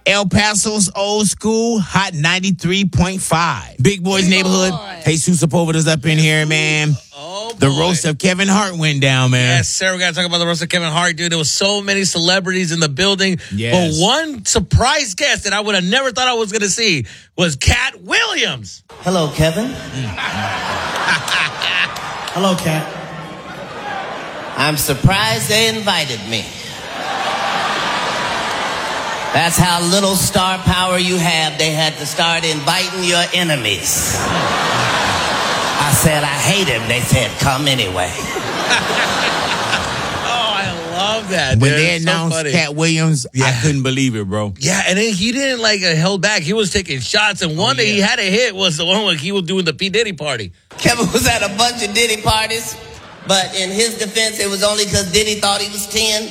El Paso's old school, hot 93.5. Big Boy's Neighborhood. Jesus Sepulveda's up in here, man. Oh, boy. The roast of Kevin Hart went down, man. Yes, sir. We got to talk about the roast of Kevin Hart, dude. There was so many celebrities in the building. Yes. But one surprise guest that I would have never thought I was going to see was Cat Williams. Hello, Kevin. Hello, Cat. I'm surprised they invited me. That's how little star power you have. They had to start inviting your enemies. I said, I hate him. They said, come anyway. Oh, I love that. When dude. they It's so announced funny. Cat Williams, I couldn't believe it, bro. Yeah, and then he didn't held back. He was taking shots, and one that he had a hit was the one when he was doing the P. Diddy party. Kevin was at a bunch of Diddy parties, but in his defense, it was only because Diddy thought he was 10.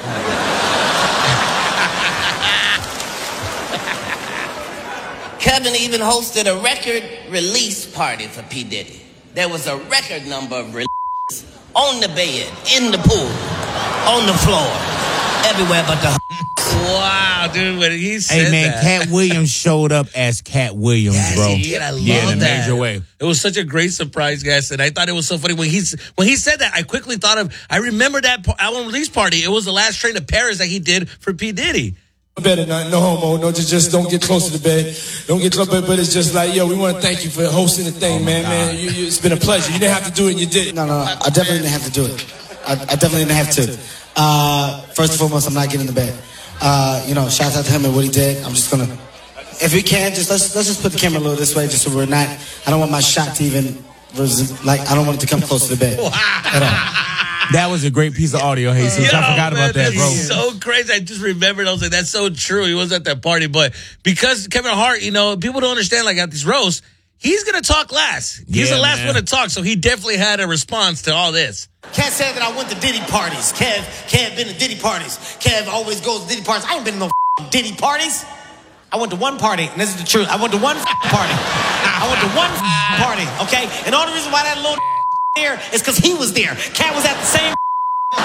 Kevin even hosted a record release party for P. Diddy. There was a record number of releases on the bed, in the pool, on the floor, everywhere but the Wow, dude, when he said Hey, man, that. Cat Williams showed up as Cat Williams, bro. I love in a that. major way. It was such a great surprise, guys, and I thought it was so funny when he said that. I quickly thought of. I remember that album release party. It was the last train to Paris that he did for P. Diddy. Better not, no homo, no, just don't get close to the bed. Don't get close, but it's just like, yo, we want to thank you for hosting the thing, man. It's been a pleasure. You didn't have to do it, and you did. No, I definitely didn't have to do it. I definitely didn't have to. First and foremost, I'm not getting in the bed. Shout out to him and what he did. I'm just gonna, if we can, let's just put the camera a little this way, just so we're not. I don't want my shot to even, I don't want it to come close to the bed at all. That was a great piece of audio, Jesus. I forgot about that, bro. That's so crazy. I just remembered. I was like, that's so true. He was at that party. But because Kevin Hart, people don't understand, at this roast, he's going to talk last. He's the last one to talk, so he definitely had a response to all this. Kev said that I went to Diddy parties. Kev been to Diddy parties. Kev always goes to Diddy parties. I ain't been to no Diddy parties. I went to one party, and this is the truth. I went to one party. I went to one party, okay? And the only reason why that little there is because he was there. Cat was at the same. Wow.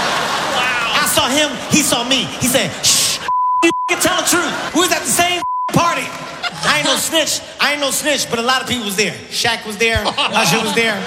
I saw him. He saw me. He said, "Shh, you can tell the truth. We was at the same party." I ain't no snitch, but a lot of people was there. Shaq was there. Usher was there.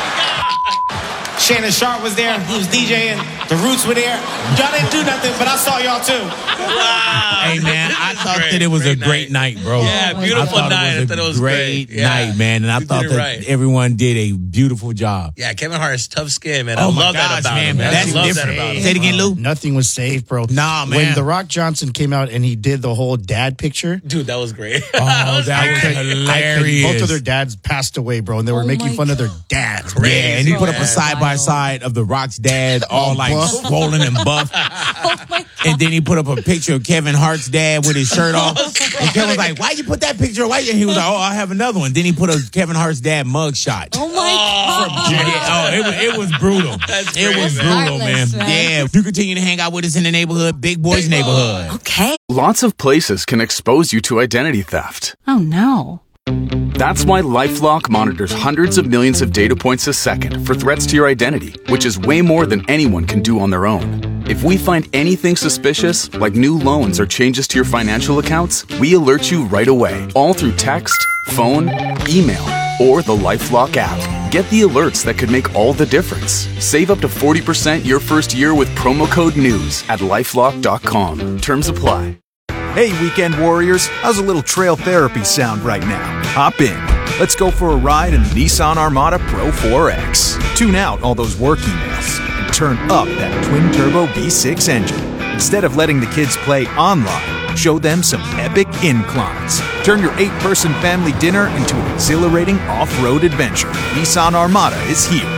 Shannon Sharp was there. He was DJing. The Roots were there. Y'all didn't do nothing, but I saw y'all too. Wow. Hey, man, I thought that it was a great night, bro. Yeah, beautiful night. I thought it was a great night, man. And I thought that everyone did a beautiful job. Yeah, Kevin Hart has tough skin, man. Oh, I my love that gosh, about man, him. man. I That's love different. that about him. Say it again, Lou. Nothing was safe, bro. Nah, man. When The Rock Johnson came out and he did the whole dad picture. Dude, that was great. Oh, that was hilarious. Both of their dads passed away, bro, and they were making fun of their dads. Yeah, and he put up a side-by-side of The Rock's dad, all swollen and buff. And then he put up a picture of Kevin Hart's dad with his shirt off. And Kevin was like, why you put that picture? Why? And he was like, I have another one. Then he put a Kevin Hart's dad mug shot. Oh, my God. It was brutal. It was brutal, man. Yeah. You continue to hang out with us in the neighborhood, Big Boy's Neighborhood. Okay. Lots of places can expose you to identity theft. Oh, no. That's why LifeLock monitors hundreds of millions of data points a second for threats to your identity, which is way more than anyone can do on their own. If we find anything suspicious, like new loans or changes to your financial accounts, we alert you right away, all through text, phone, email, or the LifeLock app. Get the alerts that could make all the difference. Save up to 40% your first year with promo code NEWS at LifeLock.com. Terms apply. Hey, weekend warriors, how's a little trail therapy sound right now? Hop in. Let's go for a ride in the Nissan Armada Pro 4X. Tune out all those work emails and turn up that twin-turbo V6 engine. Instead of letting the kids play online, show them some epic inclines. Turn your 8-person family dinner into an exhilarating off-road adventure. Nissan Armada is here.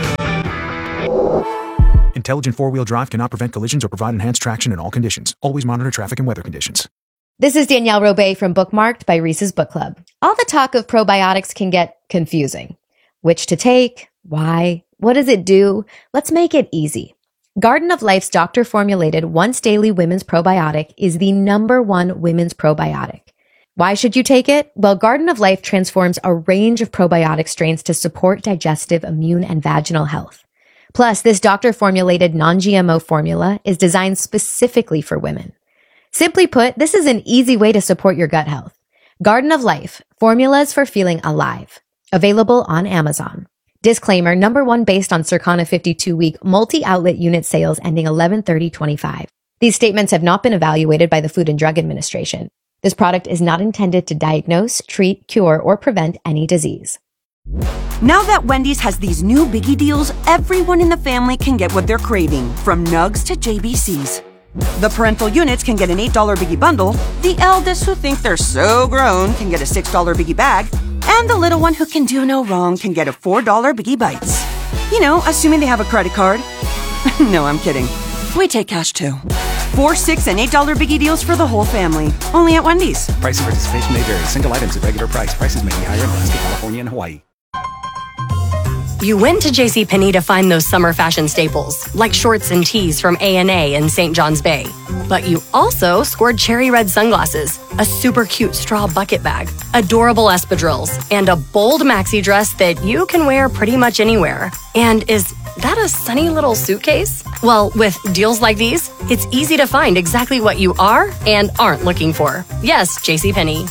Intelligent four-wheel drive cannot prevent collisions or provide enhanced traction in all conditions. Always monitor traffic and weather conditions. This is Danielle Robay from Bookmarked by Reese's Book Club. All the talk of probiotics can get confusing. Which to take? Why? What does it do? Let's make it easy. Garden of Life's doctor-formulated once-daily women's probiotic is the #1 women's probiotic. Why should you take it? Well, Garden of Life transforms a range of probiotic strains to support digestive, immune, and vaginal health. Plus, this doctor-formulated non-GMO formula is designed specifically for women. Simply put, this is an easy way to support your gut health. Garden of Life, formulas for feeling alive. Available on Amazon. Disclaimer, number one based on Circana 52-week multi-outlet unit sales ending 11/30/25. These statements have not been evaluated by the Food and Drug Administration. This product is not intended to diagnose, treat, cure, or prevent any disease. Now that Wendy's has these new biggie deals, everyone in the family can get what they're craving, from nugs to JBCs. The parental units can get an $8 biggie bundle, the eldest who think they're so grown can get a $6 biggie bag, and the little one who can do no wrong can get a $4 biggie bites. You know, assuming they have a credit card. No, I'm kidding. We take cash too. $4, $6, and $8 biggie deals for the whole family. Only at Wendy's. Price and participation may vary. Single items at regular price. Prices may be higher in Alaska, California, and Hawaii. You went to JCPenney to find those summer fashion staples, like shorts and tees from A&A and St. John's Bay. But you also scored cherry red sunglasses, a super cute straw bucket bag, adorable espadrilles, and a bold maxi dress that you can wear pretty much anywhere. And is that a sunny little suitcase? Well, with deals like these, it's easy to find exactly what you are and aren't looking for. Yes, JCPenney.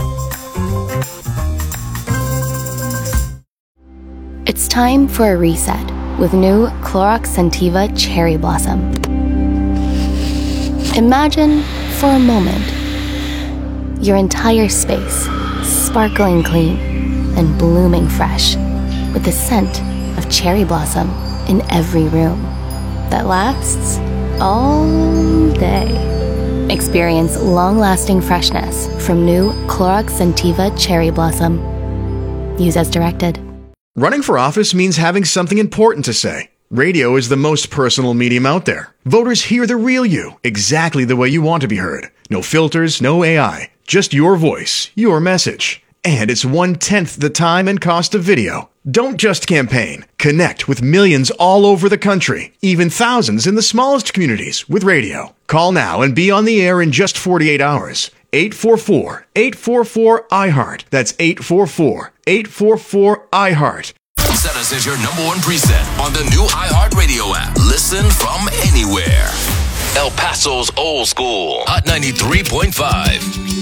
It's time for a reset with new Clorox Scentiva Cherry Blossom. Imagine, for a moment, your entire space sparkling clean and blooming fresh with the scent of cherry blossom in every room that lasts all day. Experience long-lasting freshness from new Clorox Scentiva Cherry Blossom. Use as directed. Running for office means having something important to say. Radio is the most personal medium out there. Voters hear the real you, exactly the way you want to be heard. No filters, no AI, just your voice, your message. And it's 1/10 the time and cost of video. Don't just campaign. Connect with millions all over the country, even thousands in the smallest communities with radio. Call now and be on the air in just 48 hours. 844-844-iHeart. That's 844-844-iHeart. Set us as your number one preset on the new iHeartRadio app. Listen from anywhere. El Paso's old school. Hot 93.5.